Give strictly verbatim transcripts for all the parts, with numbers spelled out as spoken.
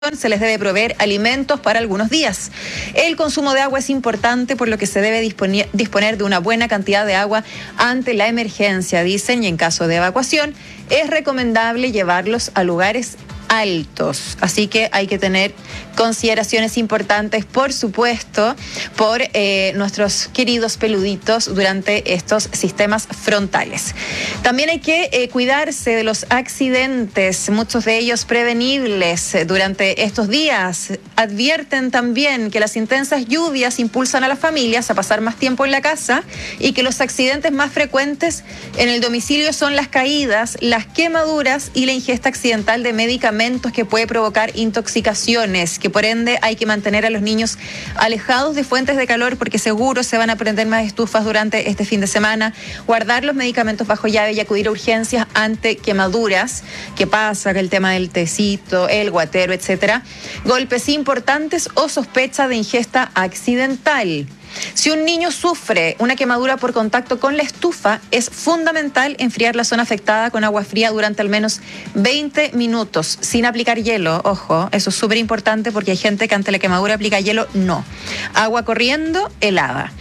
se les debe proveer alimentos para algunos días. El consumo de agua es importante, por lo que se debe disponer, disponer de una buena cantidad de agua ante la emergencia, dicen, y en caso de evacuación es recomendable llevarlos a lugares altos. Así que hay que tener consideraciones importantes, por supuesto, por eh, nuestros queridos peluditos durante estos sistemas frontales. También hay que eh, cuidarse de los accidentes, muchos de ellos prevenibles durante estos días. Advierten también que las intensas lluvias impulsan a las familias a pasar más tiempo en la casa y que los accidentes más frecuentes en el domicilio son las caídas, las quemaduras y la ingesta accidental de medicamentos que puede provocar intoxicaciones, que por ende hay que mantener a los niños alejados de fuentes de calor porque seguro se van a prender más estufas durante este fin de semana, guardar los medicamentos bajo llave y acudir a urgencias ante quemaduras. ¿Qué pasa? Que el tema del tecito, el guatero, etcétera. Golpes importantes o sospecha de ingesta accidental. Si un niño sufre una quemadura por contacto con la estufa, es fundamental enfriar la zona afectada con agua fría durante al menos veinte minutos, sin aplicar hielo. Ojo, eso es súper importante porque hay gente que ante la quemadura aplica hielo. No. Agua corriendo, helada.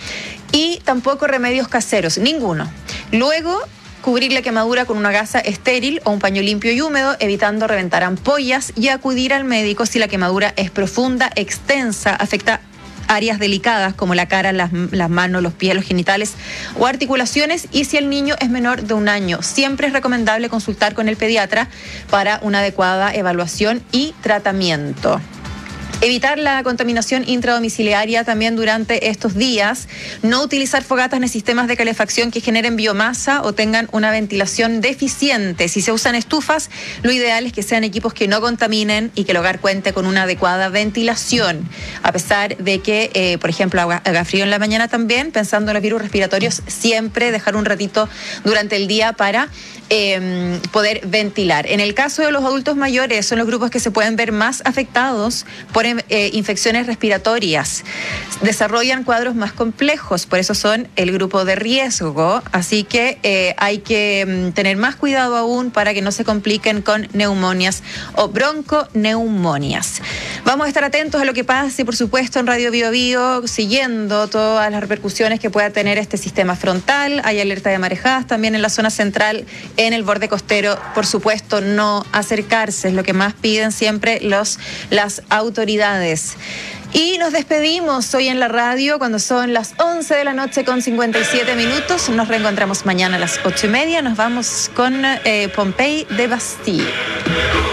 Y tampoco remedios caseros, ninguno. Luego, cubrir la quemadura con una gasa estéril o un paño limpio y húmedo, evitando reventar ampollas, y acudir al médico si la quemadura es profunda, extensa, afecta áreas delicadas como la cara, las, las manos, los pies, los genitales o articulaciones, y si el niño es menor de un año. Siempre es recomendable consultar con el pediatra para una adecuada evaluación y tratamiento. Evitar la contaminación intradomiciliaria también durante estos días. No utilizar fogatas ni sistemas de calefacción que generen biomasa o tengan una ventilación deficiente. Si se usan estufas, lo ideal es que sean equipos que no contaminen y que el hogar cuente con una adecuada ventilación. A pesar de que, eh, por ejemplo, haga, haga frío en la mañana también, pensando en los virus respiratorios, siempre dejar un ratito durante el día para eh, poder ventilar. En el caso de los adultos mayores, son los grupos que se pueden ver más afectados por Eh, infecciones respiratorias, desarrollan cuadros más complejos, por eso son el grupo de riesgo, así que eh, hay que mm, tener más cuidado aún para que no se compliquen con neumonias o bronconeumonias. Vamos a estar atentos a lo que pase, por supuesto, en Radio Bio Bio, siguiendo todas las repercusiones que pueda tener este sistema frontal. Hay alerta de marejadas también en la zona central, en el borde costero. Por supuesto, no acercarse, es lo que más piden siempre los, las autoridades. Y nos despedimos hoy en la radio cuando son las once de la noche con cincuenta y siete minutos. Nos reencontramos mañana a las ocho y media. Nos vamos con eh, Pompey de Bastille.